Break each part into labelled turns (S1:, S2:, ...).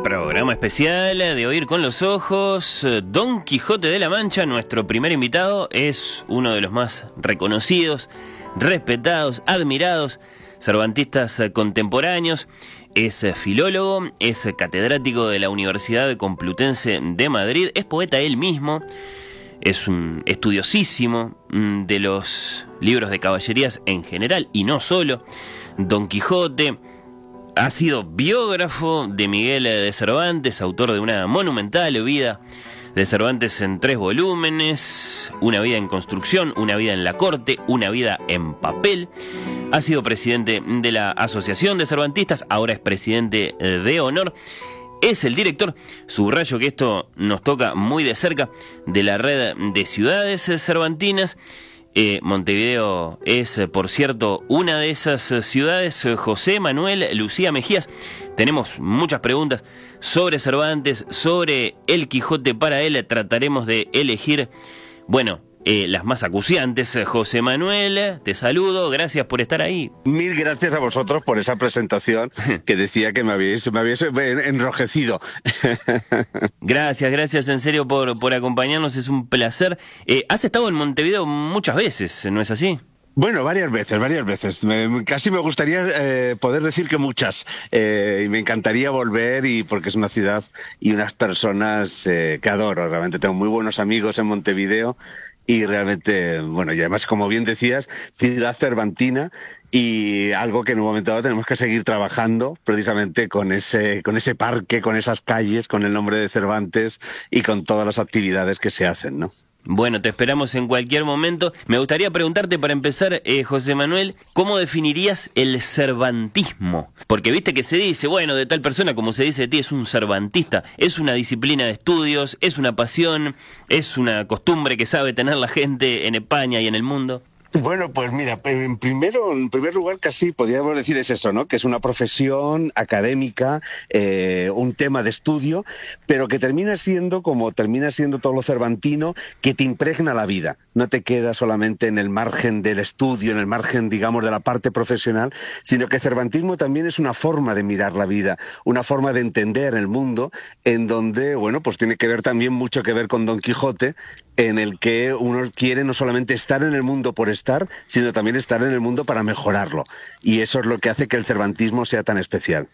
S1: Programa especial de Oír con los Ojos. Don Quijote de la Mancha, nuestro primer invitado, es uno de los más reconocidos, respetados, admirados cervantistas contemporáneos. Es filólogo, es catedrático de la Universidad Complutense de Madrid, es poeta él mismo, es un estudiosísimo de los libros de caballerías en general y no solo. Don Quijote ha sido biógrafo de Miguel de Cervantes, autor de una monumental vida de Cervantes en 3 volúmenes, Una vida en construcción, Una vida en la corte, Una vida en papel. Ha sido presidente de la Asociación de Cervantistas, ahora es presidente de honor. Es el director, subrayo que esto nos toca muy de cerca, de la red de ciudades cervantinas. Montevideo es, por cierto, una de esas ciudades. José Manuel Lucía Mejías, tenemos muchas preguntas sobre Cervantes, sobre el Quijote. Para él trataremos de elegir, las más acuciantes. José Manuel, te saludo, gracias por estar ahí.
S2: Mil gracias a vosotros por esa presentación que decía que me habéis enrojecido.
S1: Gracias en serio por acompañarnos, es un placer. Has estado en Montevideo muchas veces, ¿no es así?
S2: Bueno, varias veces. Casi me gustaría poder decir que muchas. Y me encantaría volver, y porque es una ciudad y unas personas que adoro. Realmente tengo muy buenos amigos en Montevideo. Y realmente, y además, como bien decías, ciudad cervantina, y algo que en un momento dado tenemos que seguir trabajando precisamente con ese parque, con esas calles, con el nombre de Cervantes y con todas las actividades que se hacen, ¿no?
S1: Bueno, te esperamos en cualquier momento. Me gustaría preguntarte para empezar, José Manuel, ¿cómo definirías el cervantismo? Porque viste que se dice, de tal persona, como se dice de ti, es un cervantista. Es una disciplina de estudios, es una pasión, es una costumbre que sabe tener la gente en España y en el mundo.
S2: Bueno, pues mira, en primer lugar casi podríamos decir es eso, ¿no? Que es una profesión académica, un tema de estudio, pero que termina siendo, como termina siendo todo lo cervantino, que te impregna la vida. No te queda solamente en el margen del estudio, en el margen, digamos, de la parte profesional, sino que cervantismo también es una forma de mirar la vida, una forma de entender el mundo, en donde, pues tiene que ver también mucho que ver con Don Quijote, en el que uno quiere no solamente estar en el mundo por estar, sino también estar en el mundo para mejorarlo. Y eso es lo que hace que el cervantismo sea tan especial.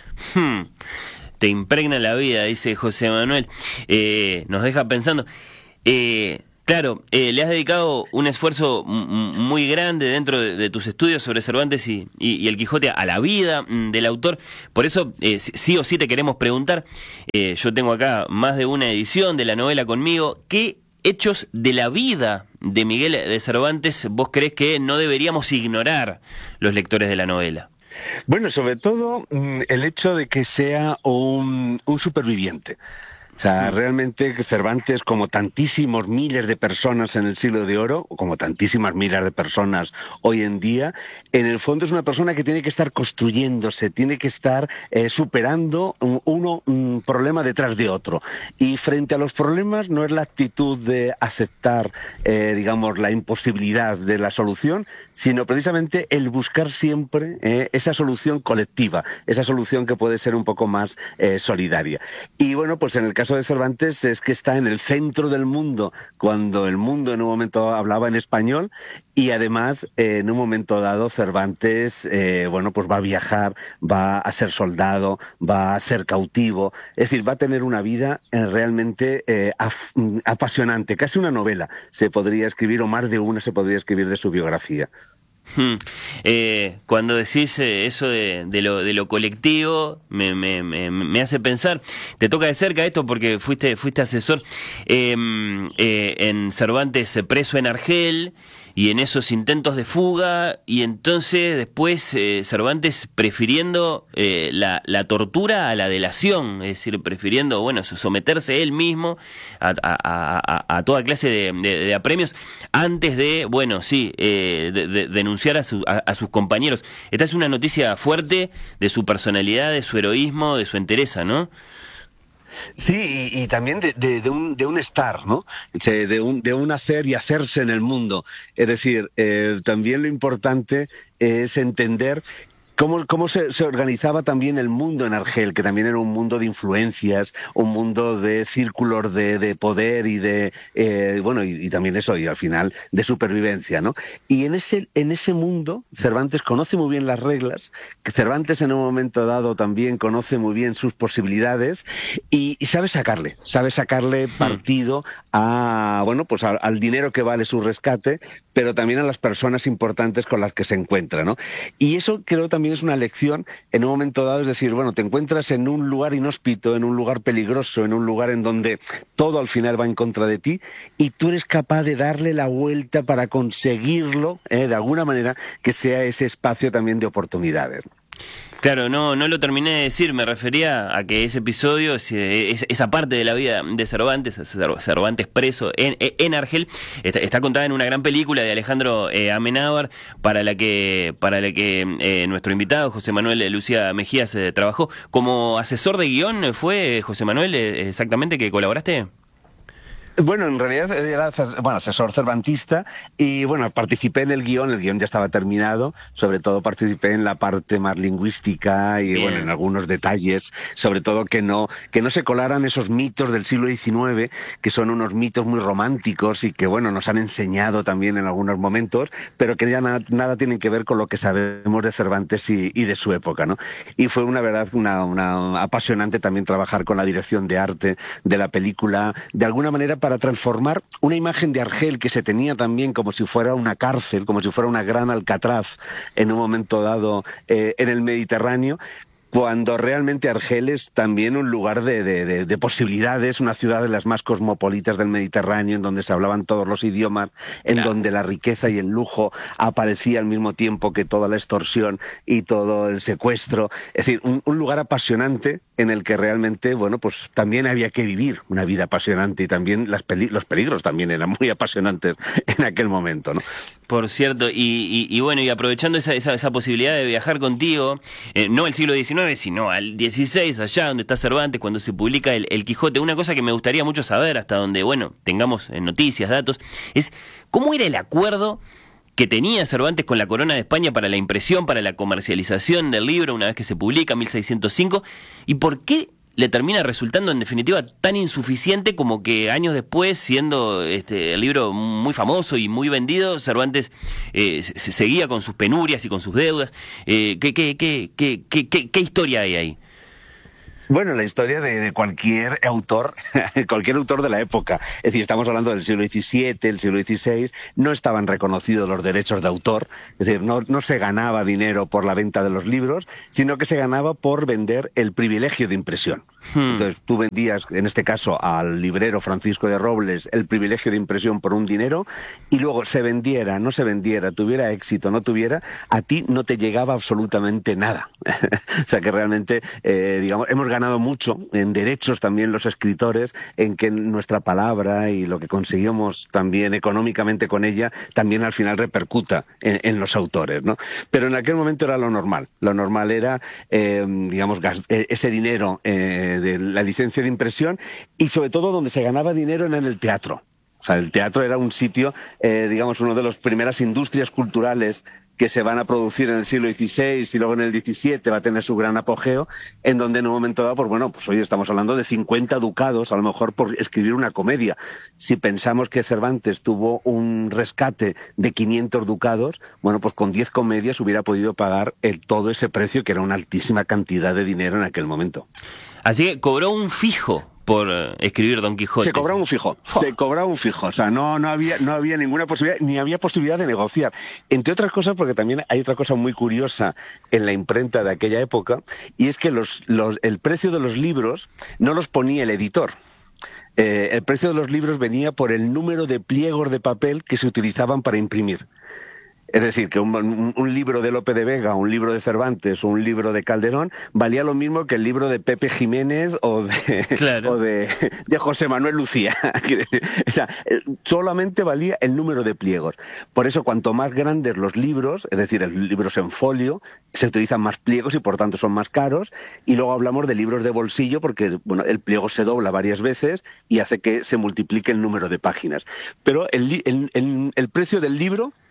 S1: Te impregna la vida, dice José Manuel. Nos deja pensando. Claro, le has dedicado un esfuerzo muy grande dentro de tus estudios sobre Cervantes y el Quijote a la vida del autor. Por eso, sí o sí te queremos preguntar. Yo tengo acá más de una edición de la novela conmigo. ¿Qué hechos de la vida de Miguel de Cervantes vos creés que no deberíamos ignorar los lectores de la novela?
S2: Bueno, sobre todo el hecho de que sea un superviviente. O sea, realmente Cervantes, como tantísimos miles de personas en el Siglo de Oro, como tantísimas miles de personas hoy en día, en el fondo es una persona que tiene que estar construyéndose, tiene que estar superando un problema detrás de otro. Y frente a los problemas no es la actitud de aceptar, la imposibilidad de la solución, sino precisamente el buscar siempre esa solución colectiva, esa solución que puede ser un poco más solidaria. Y pues en el caso de Cervantes es que está en el centro del mundo cuando el mundo en un momento hablaba en español, y además en un momento dado Cervantes pues va a viajar, va a ser soldado, va a ser cautivo, es decir, va a tener una vida realmente apasionante, casi una novela se podría escribir, o más de una se podría escribir de su biografía.
S1: Cuando decís eso de lo colectivo, me hace pensar, te toca de cerca esto porque fuiste asesor en Cervantes preso en Argel, y en esos intentos de fuga, y entonces después Cervantes prefiriendo la tortura a la delación, es decir, prefiriendo, someterse él mismo a toda clase de apremios antes de, de denunciar a sus compañeros. Esta es una noticia fuerte de su personalidad, de su heroísmo, de su entereza, ¿no?
S2: Sí, y también de un estar, ¿no? De un hacer y hacerse en el mundo. Es decir, también lo importante es entender cómo se organizaba también el mundo en Argel, que también era un mundo de influencias, un mundo de círculos de poder y de, bueno, y también eso, y al final de supervivencia, ¿no? Y en ese mundo Cervantes conoce muy bien las reglas, que Cervantes en un momento dado también conoce muy bien sus posibilidades y sabe sacarle partido a, bueno, pues al dinero que vale su rescate, pero también a las personas importantes con las que se encuentra, ¿no? Y eso creo también es una lección en un momento dado, es decir, bueno, te encuentras en un lugar inhóspito, en un lugar peligroso, en un lugar en donde todo al final va en contra de ti y tú eres capaz de darle la vuelta para conseguirlo, de alguna manera, que sea ese espacio también de oportunidades.
S1: Claro, no lo terminé de decir, me refería a que ese episodio, esa parte de la vida de Cervantes, Cervantes preso en Argel, está contada en una gran película de Alejandro Amenábar, para la que nuestro invitado, José Manuel Lucía Mejías, trabajó. Como asesor de guión, ¿fue José Manuel exactamente que colaboraste?
S2: Bueno, en realidad era asesor cervantista y bueno, participé en el guión ya estaba terminado, sobre todo participé en la parte más lingüística y bueno, en algunos detalles, sobre todo que no se colaran esos mitos del siglo XIX, que son unos mitos muy románticos y que bueno, nos han enseñado también en algunos momentos, pero que ya nada tienen que ver con lo que sabemos de Cervantes y de su época, ¿no? Y fue una verdad, una apasionante también trabajar con la dirección de arte de la película, de alguna manera para transformar una imagen de Argel que se tenía también como si fuera una cárcel, como si fuera una gran Alcatraz en un momento dado en el Mediterráneo, cuando realmente Argel es también un lugar de posibilidades, una ciudad de las más cosmopolitas del Mediterráneo, en donde se hablaban todos los idiomas, en donde la riqueza y el lujo aparecía al mismo tiempo que toda la extorsión y todo el secuestro. Es decir, un lugar apasionante en el que realmente, bueno, pues también había que vivir una vida apasionante y también los peligros también eran muy apasionantes en aquel momento, ¿no?
S1: Por cierto, y bueno, y aprovechando esa posibilidad de viajar contigo, no al siglo XIX, sino al XVI, allá donde está Cervantes, cuando se publica el Quijote, una cosa que me gustaría mucho saber, hasta donde, bueno, tengamos noticias, datos, es cómo era el acuerdo que tenía Cervantes con la Corona de España para la impresión, para la comercialización del libro, una vez que se publica en 1605, y por qué le termina resultando en definitiva tan insuficiente como que años después, siendo el libro muy famoso y muy vendido, Cervantes seguía con sus penurias y con sus deudas. ¿Qué historia hay ahí?
S2: Bueno, la historia de cualquier autor de la época. Es decir, estamos hablando del siglo XVII, el siglo XVI, no estaban reconocidos los derechos de autor, es decir, no se ganaba dinero por la venta de los libros, sino que se ganaba por vender el privilegio de impresión. Entonces, tú vendías, en este caso, al librero Francisco de Robles, el privilegio de impresión por un dinero, y luego se vendiera, no se vendiera, tuviera éxito, no tuviera, a ti no te llegaba absolutamente nada. O sea que realmente, digamos, hemos ganado mucho en derechos también los escritores, en que nuestra palabra y lo que conseguimos también económicamente con ella, también al final repercuta en los autores, ¿no? Pero en aquel momento era lo normal. Lo normal era, digamos, ese dinero de la licencia de impresión y sobre todo donde se ganaba dinero era en el teatro. O sea, el teatro era un sitio, digamos, una de las primeras industrias culturales que se van a producir en el siglo XVI y luego en el XVII va a tener su gran apogeo, en donde en un momento dado, pues bueno, pues hoy estamos hablando de 50 ducados, a lo mejor por escribir una comedia. Si pensamos que Cervantes tuvo un rescate de 500 ducados, bueno, pues con 10 comedias hubiera podido pagar todo ese precio, que era una altísima cantidad de dinero en aquel momento.
S1: Así que cobró un fijo por escribir Don Quijote.
S2: Se cobraba un fijo, o sea, no había ninguna posibilidad, ni había posibilidad de negociar. Entre otras cosas, porque también hay otra cosa muy curiosa en la imprenta de aquella época, y es que el precio de los libros no los ponía el editor. El precio de los libros venía por el número de pliegos de papel que se utilizaban para imprimir. Es decir, que un libro de Lope de Vega, un libro de Cervantes o un libro de Calderón valía lo mismo que el libro de Pepe Jiménez o de José Manuel Lucía. O sea, solamente valía el número de pliegos. Por eso, cuanto más grandes los libros, es decir, el libros en folio, se utilizan más pliegos y por tanto son más caros. Y luego hablamos de libros de bolsillo porque bueno, el pliego se dobla varias veces y hace que se multiplique el número de páginas. Pero el precio del libro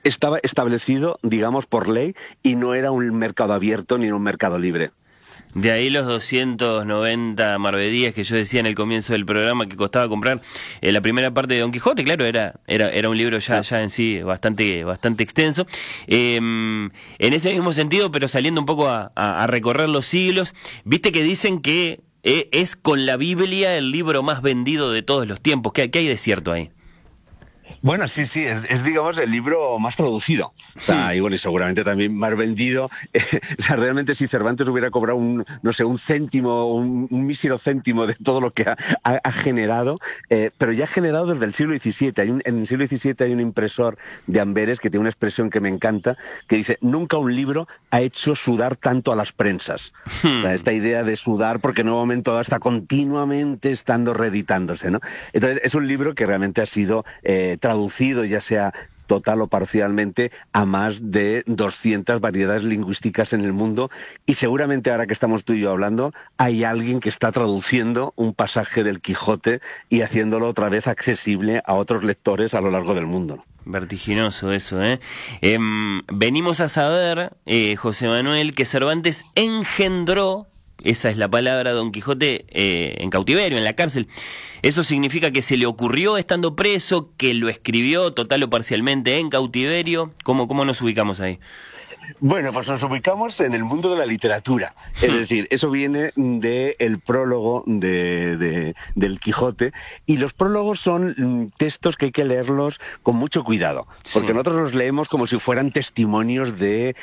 S2: estaba establecido, digamos, por ley, y no era un mercado abierto ni un mercado libre.
S1: De ahí los 290 maravedíes que yo decía en el comienzo del programa que costaba comprar la primera parte de Don Quijote. Claro, era un libro ya en sí bastante extenso. En ese mismo sentido, pero saliendo un poco a recorrer los siglos, viste que dicen que es con la Biblia el libro más vendido de todos los tiempos. ¿Qué hay de cierto ahí?
S2: Bueno, sí, es digamos el libro más traducido. O sea, y bueno, y seguramente también más vendido. O sea, realmente si Cervantes hubiera cobrado un céntimo, un mísero céntimo de todo lo que ha generado, pero ya ha generado desde el siglo XVII. En el siglo XVII hay un impresor de Amberes que tiene una expresión que me encanta, que dice: nunca un libro ha hecho sudar tanto a las prensas. O sea, esta idea de sudar, porque en un momento dado está continuamente estando reeditándose, ¿no? Entonces, es un libro que realmente ha sido traducido, ya sea total o parcialmente, a más de 200 variedades lingüísticas en el mundo, y seguramente ahora que estamos tú y yo hablando, hay alguien que está traduciendo un pasaje del Quijote y haciéndolo otra vez accesible a otros lectores a lo largo del mundo.
S1: Vertiginoso eso, ¿eh? Venimos a saber, José Manuel, que Cervantes engendró, esa es la palabra, Don Quijote en cautiverio, en la cárcel. ¿Eso significa que se le ocurrió estando preso, que lo escribió total o parcialmente en cautiverio? ¿Cómo nos ubicamos ahí?
S2: Bueno, pues nos ubicamos en el mundo de la literatura. Es decir, eso viene del prólogo del Quijote, y los prólogos son textos que hay que leerlos con mucho cuidado, porque nosotros los leemos como si fueran testimonios de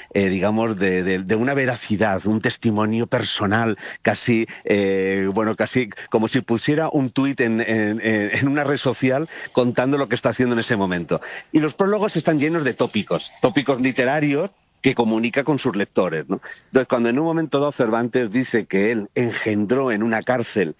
S2: una veracidad, un testimonio personal, casi como si pusiera un tuit en una red social contando lo que está haciendo en ese momento. Y los prólogos están llenos de tópicos literarios que comunica con sus lectores, ¿no? Entonces, cuando en un momento dado Cervantes dice que él engendró en una cárcel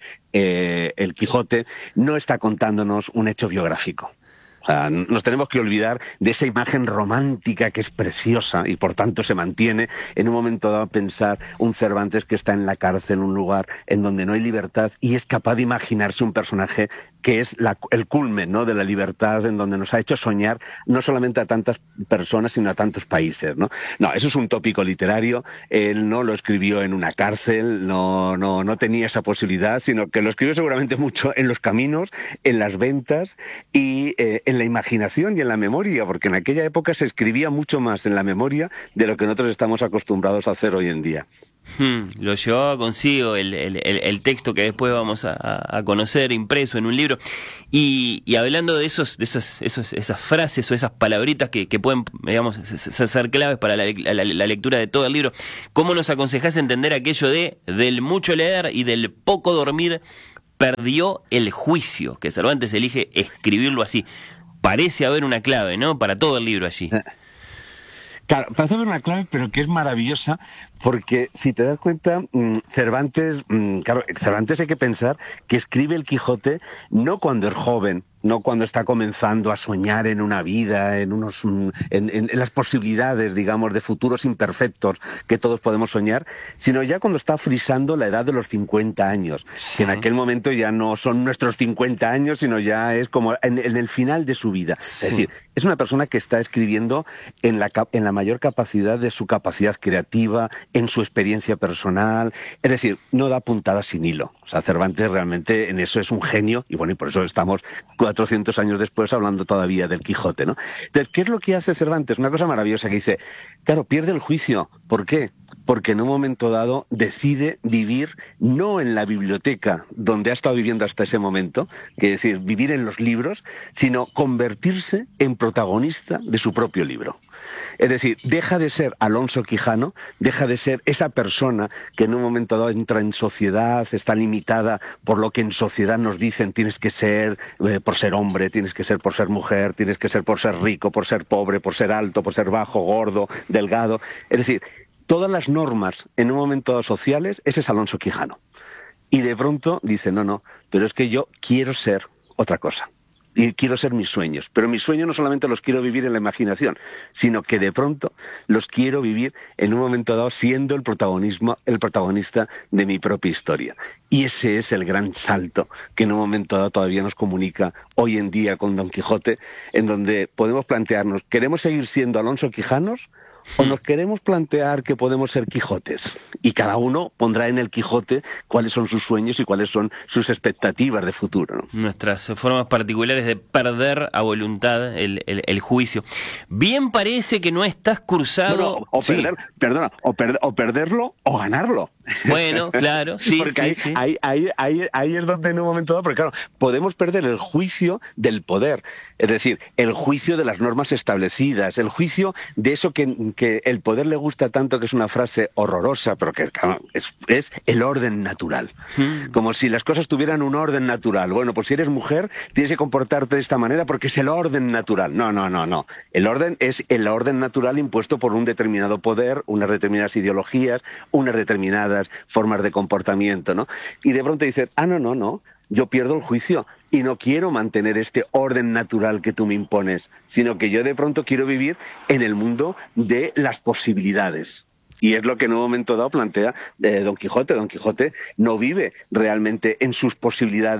S2: el Quijote, no está contándonos un hecho biográfico. O sea, nos tenemos que olvidar de esa imagen romántica que es preciosa y por tanto se mantiene. En un momento dado pensar un Cervantes que está en la cárcel, en un lugar en donde no hay libertad, y es capaz de imaginarse un personaje que es el culmen, ¿no?, de la libertad, en donde nos ha hecho soñar no solamente a tantas personas, sino a tantos países, ¿no? No, eso es un tópico literario. Él no lo escribió en una cárcel, no tenía esa posibilidad, sino que lo escribió seguramente mucho en los caminos, en las ventas y en la imaginación y en la memoria, porque en aquella época se escribía mucho más en la memoria de lo que nosotros estamos acostumbrados a hacer hoy en día.
S1: Lo llevaba consigo el texto que después vamos a conocer impreso en un libro. Y hablando de esas frases o esas palabritas que pueden, digamos, ser claves para la lectura de todo el libro, ¿cómo nos aconsejás entender aquello del mucho leer y del poco dormir perdió el juicio? Que Cervantes elige escribirlo así. Parece haber una clave, ¿no?, para todo el libro allí.
S2: Claro, parece haber una clave, pero que es maravillosa, porque si te das cuenta, Cervantes hay que pensar que escribe el Quijote no cuando es joven, no cuando está comenzando a soñar en una vida, en las posibilidades, digamos, de futuros imperfectos que todos podemos soñar, sino ya cuando está frisando la edad de los 50 años, que en aquel momento ya no son nuestros 50 años, sino ya es como en el final de su vida. Es decir, es una persona que está escribiendo en la mayor capacidad de su capacidad creativa, en su experiencia personal, es decir, no da puntadas sin hilo. O sea, Cervantes realmente en eso es un genio, y bueno, y por eso estamos 400 años después hablando todavía del Quijote, ¿no? Entonces, ¿qué es lo que hace Cervantes? Una cosa maravillosa que dice, claro, pierde el juicio. ¿Por qué? Porque en un momento dado decide vivir no en la biblioteca donde ha estado viviendo hasta ese momento, que es decir, vivir en los libros, sino convertirse en protagonista de su propio libro. Es decir, deja de ser Alonso Quijano, deja de ser esa persona que en un momento dado entra en sociedad, está limitada por lo que en sociedad nos dicen tienes que ser por ser hombre, tienes que ser por ser mujer, tienes que ser por ser rico, por ser pobre, por ser alto, por ser bajo, gordo, delgado. Es decir, todas las normas en un momento dado sociales, ese es Alonso Quijano. Y de pronto dice, no, pero es que yo quiero ser otra cosa. y quiero ser mis sueños. Pero mis sueños no solamente los quiero vivir en la imaginación, sino que de pronto los quiero vivir en un momento dado siendo el protagonista de mi propia historia. Y ese es el gran salto que en un momento dado todavía nos comunica hoy en día con Don Quijote, en donde podemos plantearnos, ¿queremos seguir siendo Alonso Quijanos? ¿O nos queremos plantear que podemos ser Quijotes? Y cada uno pondrá en el Quijote cuáles son sus sueños y cuáles son sus expectativas de futuro, ¿no?
S1: Nuestras formas particulares de perder a voluntad el juicio. Bien parece que no estás cursado...
S2: No, o perderlo o ganarlo.
S1: Bueno, claro, sí,
S2: porque
S1: sí.
S2: Ahí es donde en un momento dado, porque claro, podemos perder el juicio del poder, es decir, el juicio de las normas establecidas, el juicio de eso que el poder le gusta tanto, que es una frase horrorosa, pero que claro, es el orden natural. Como si las cosas tuvieran un orden natural. Bueno, pues si eres mujer, tienes que comportarte de esta manera porque es el orden natural. No. El orden es el orden natural impuesto por un determinado poder, unas determinadas ideologías, unas determinadas formas de comportamiento, ¿no? Y de pronto dices, no, yo pierdo el juicio y no quiero mantener este orden natural que tú me impones, sino que yo de pronto quiero vivir en el mundo de las posibilidades. Y es lo que en un momento dado plantea Don Quijote. Don Quijote no vive realmente en sus posibilidades